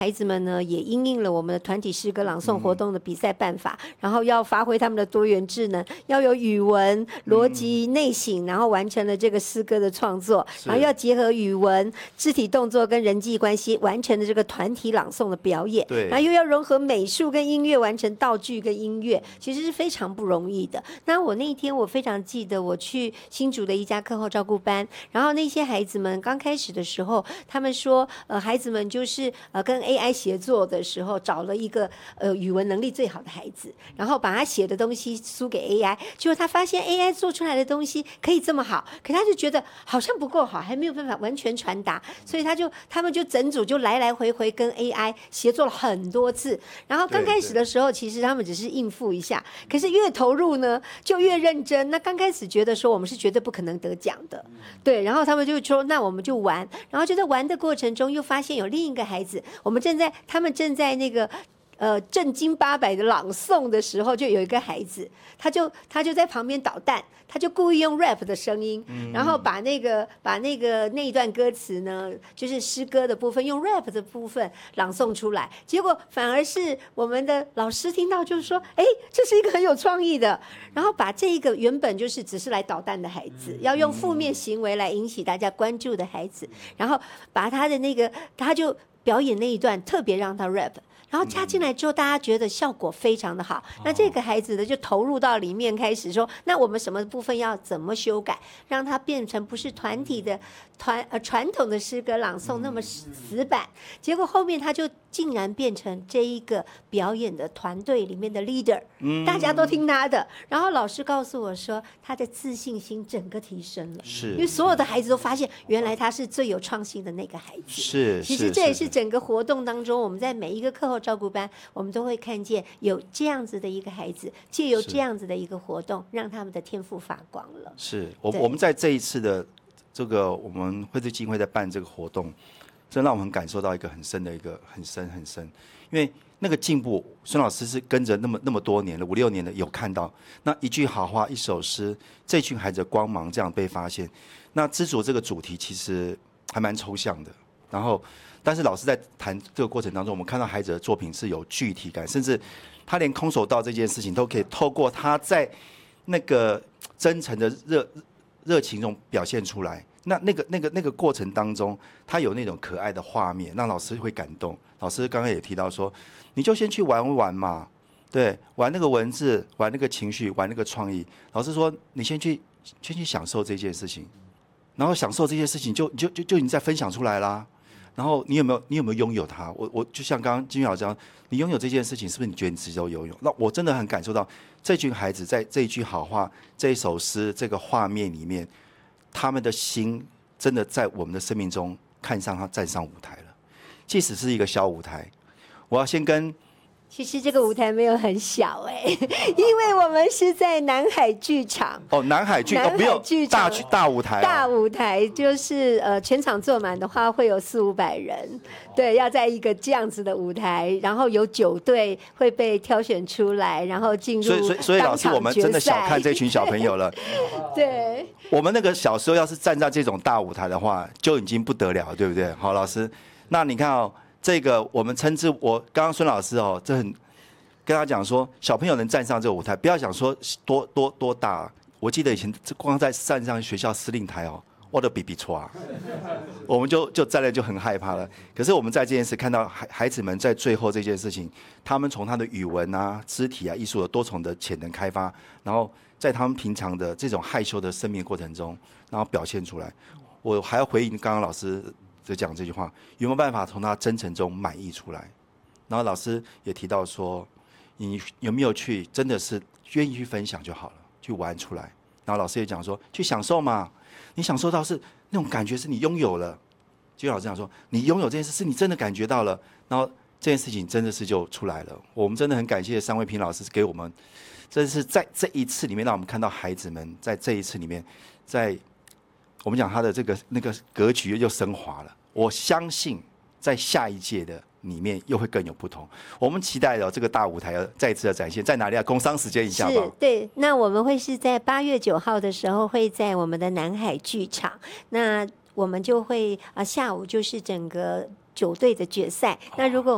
孩子们呢也因应了我们的团体诗歌朗诵活动的比赛办法，然后要发挥他们的多元智能，要有语文、逻辑、内省，然后完成了这个诗歌的创作，然后要结合语文、肢体动作跟人际关系，完成了这个团体朗诵的表演。 对， 然后又要融合美术跟音乐，完成道具跟音乐，其实是非常不容易的。那我那一天我非常记得，我去新竹的一家课后照顾班，然后那些孩子们刚开始的时候，他们说，孩子们就是跟AI 协作的时候，找了一个语文能力最好的孩子，然后把他写的东西输给 AI， 结果他发现 AI 做出来的东西可以这么好，可他就觉得好像不够好，还没有办法完全传达，所以他们就整组就来来回回跟 AI 协作了很多次。然后刚开始的时候，其实他们只是应付一下，可是越投入呢，就越认真。那刚开始觉得说我们是绝对不可能得奖的，对，然后他们就说那我们就玩，然后就在玩的过程中又发现有另一个孩子，他们正在那个正经八百的朗诵的时候，就有一个孩子，他就在旁边捣蛋，他就故意用 rap 的声音，然后把那一段歌词呢，就是诗歌的部分，用 rap 的部分朗诵出来，结果反而是我们的老师听到就是说，哎，这是一个很有创意的，然后把这一个原本就是只是来捣蛋的孩子，要用负面行为来引起大家关注的孩子，然后把他的那个他就表演那一段特别让他 rap。然后加进来之后，大家觉得效果非常的好。那这个孩子呢，就投入到里面，开始说：那我们什么部分要怎么修改，让它变成不是团体的传统的诗歌朗诵那么死板？结果后面他就竟然变成这一个表演的团队里面的 leader，大家都听他的。然后老师告诉我说，他的自信心整个提升了，因为所有的孩子都发现，原来他是最有创新的那个孩子。其实这也是整个活动当中，我们在每一个课后照顾班，我们都会看见有这样子的一个孩子，借由这样子的一个活动，让他们的天赋发光了。 我们在这一次的这个我们惠智基金会在办这个活动，真让我们感受到一个很深的很深，因为那个进步，孙老师是跟着那么多年了，5、6年的有看到，那一句好话，一首诗，这群孩子的光芒这样被发现。那知足这个主题其实还蛮抽象的，然后但是老师在谈这个过程当中，我们看到孩子的作品是有具体感，甚至他连空手道这件事情都可以透过他在那个真诚的热情中表现出来。那个过程当中，他有那种可爱的画面，让老师会感动。老师刚刚也提到说，你就先去玩玩嘛，对，玩那个文字，玩那个情绪，玩那个创意。老师说，你先去享受这件事情，然后享受这件事情就已经在分享出来啦。然后你有没有拥有它？我就像刚刚金玉老师讲，你拥有这件事情，是不是你觉得你自己都拥有？那我真的很感受到这群孩子在这一句好话、这一首诗、这个画面里面，他们的心真的在我们的生命中看上他站上舞台了。即使是一个小舞台，我要先跟。 其实这个舞台没有很小因为我们是在南海剧场。 南海剧场不用大舞台。 大舞台就是全场坐满的话会有400-500人，对，要在一个这样子的舞台，然后有9队会被挑选出来，然后进入所以老师，我们真的小看这群小朋友了。 对， 我们那个小时候要是站在这种大舞台的话，就已经不得了，对不对？好，老师，那你看这个我们称之，我刚刚孙老师这很跟他讲说，小朋友能站上这个舞台，不要想说多大。我记得以前光在站上学校司令台我都比错，我们就站在就很害怕了。可是我们在这件事看到孩子们在最后这件事情，他们从他的语文啊、肢体啊、艺术的多重的潜能开发，然后在他们平常的这种害羞的生命过程中，然后表现出来。我还要回应刚刚老师在讲这句话，有没有办法从他真诚中满意出来？然后老师也提到说，你有没有去真的是愿意去分享就好了，去玩出来。然后老师也讲说，去享受嘛，你享受到是那种感觉是你拥有了。就老师讲说，你拥有这件事是你真的感觉到了，然后这件事情真的是就出来了。我们真的很感谢尚慧萍老师给我们，真是在这一次里面让我们看到孩子们在这一次里面，在我们讲他的那个格局又升华了。我相信在下一届的里面又会更有不同。我们期待这个大舞台再次的展现，在哪里工商时间一下吧。 是，对，那我们会是在8月9号的时候，会在我们的南海剧场。那我们就会下午就是整个9队的决赛。那如果